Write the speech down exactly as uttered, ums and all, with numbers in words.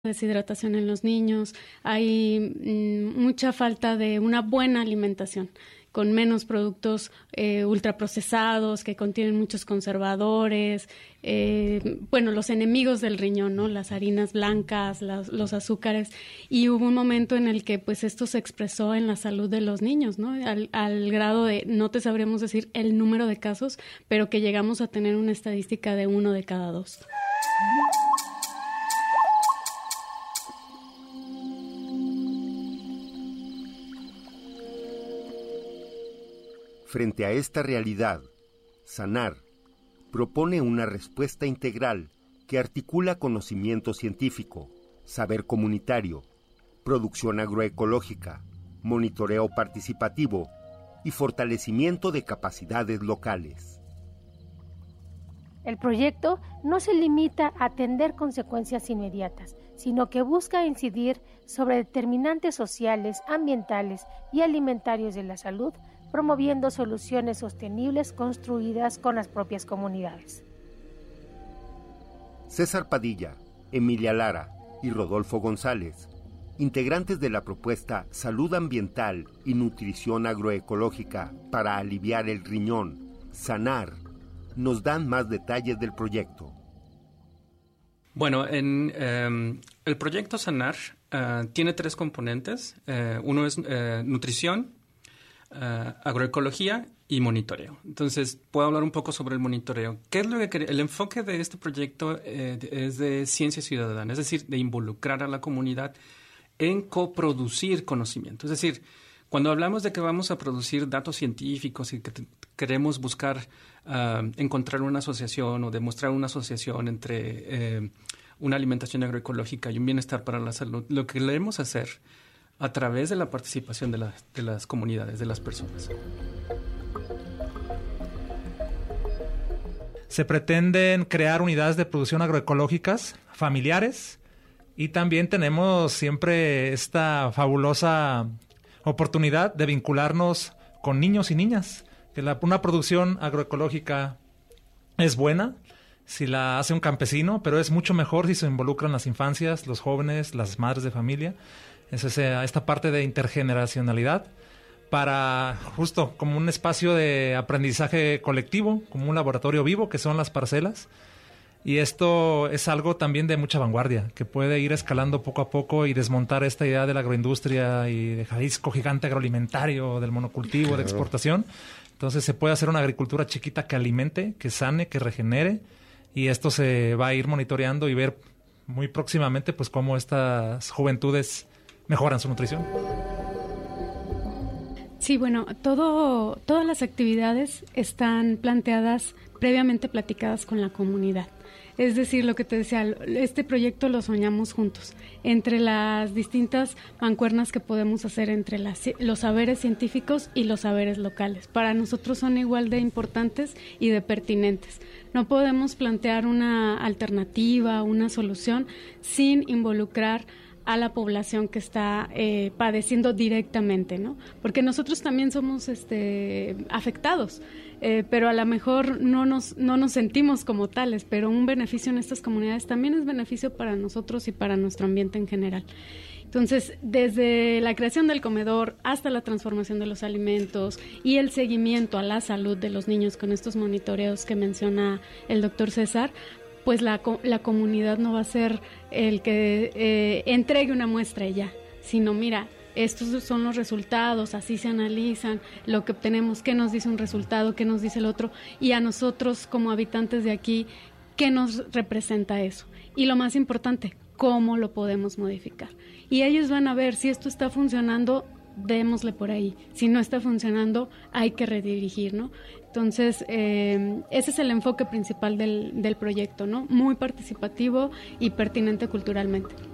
deshidratación en los niños, hay mm, mucha falta de una buena alimentación, con menos productos eh, ultraprocesados que contienen muchos conservadores, eh, bueno, los enemigos del riñón, ¿no? Las harinas blancas, las, los azúcares, y hubo un momento en el que pues esto se expresó en la salud de los niños, ¿no? Al, al grado de, no te sabríamos decir el número de casos, pero que llegamos a tener una estadística de uno de cada dos. Frente a esta realidad, Sanar propone una respuesta integral que articula conocimiento científico, saber comunitario, producción agroecológica, monitoreo participativo y fortalecimiento de capacidades locales. El proyecto no se limita a atender consecuencias inmediatas, sino que busca incidir sobre determinantes sociales, ambientales y alimentarios de la salud, promoviendo soluciones sostenibles construidas con las propias comunidades. César Padilla, Emilia Lara y Rodolfo González, integrantes de la propuesta Salud Ambiental y Nutrición Agroecológica para aliviar el riñón, Sanar, nos dan más detalles del proyecto. Bueno, en eh, el proyecto Sanar uh, tiene tres componentes. Uh, uno es uh, nutrición, Uh, agroecología y monitoreo. Entonces, puedo hablar un poco sobre el monitoreo. ¿Qué es lo que quer- El enfoque de este proyecto eh, es de ciencia ciudadana, es decir, de involucrar a la comunidad en coproducir conocimiento. Es decir, cuando hablamos de que vamos a producir datos científicos y que t- queremos buscar uh, encontrar una asociación o demostrar una asociación entre eh, una alimentación agroecológica y un bienestar para la salud, lo que queremos hacer a través de la participación de, la, de las comunidades, de las personas. Se pretenden crear unidades de producción agroecológicas familiares y también tenemos siempre esta fabulosa oportunidad de vincularnos con niños y niñas. Que la, una producción agroecológica es buena si la hace un campesino, pero es mucho mejor si se involucran las infancias, los jóvenes, las madres de familia. Es ese, esta parte de intergeneracionalidad para justo como un espacio de aprendizaje colectivo, como un laboratorio vivo que son las parcelas. Y esto es algo también de mucha vanguardia, que puede ir escalando poco a poco y desmontar esta idea de la agroindustria y de Jalisco gigante agroalimentario, del monocultivo, claro, de exportación. Entonces se puede hacer una agricultura chiquita que alimente, que sane, que regenere, y esto se va a ir monitoreando y ver muy próximamente pues cómo estas juventudes mejoran su nutrición. Sí, bueno, todo, todas las actividades están planteadas, previamente platicadas con la comunidad. Es decir, lo que te decía, este proyecto lo soñamos juntos, entre las distintas mancuernas que podemos hacer entre las, los saberes científicos y los saberes locales. Para nosotros son igual de importantes y de pertinentes. No podemos plantear una alternativa, una solución, sin involucrar a la población que está eh, padeciendo directamente, ¿no? Porque nosotros también somos este, afectados, eh, pero a lo mejor no nos, no nos sentimos como tales, pero un beneficio en estas comunidades también es beneficio para nosotros y para nuestro ambiente en general. Entonces, desde la creación del comedor hasta la transformación de los alimentos y el seguimiento a la salud de los niños con estos monitoreos que menciona el doctor César, pues la, la comunidad no va a ser el que eh, entregue una muestra y ya, sino mira, estos son los resultados, así se analizan, lo que obtenemos, qué nos dice un resultado, qué nos dice el otro, y a nosotros como habitantes de aquí, qué nos representa eso. Y lo más importante, cómo lo podemos modificar. Y ellos van a ver si esto está funcionando, démosle por ahí. Si no está funcionando, hay que redirigir, ¿no? Entonces, eh, ese es el enfoque principal del, del proyecto, ¿no? Muy participativo y pertinente culturalmente.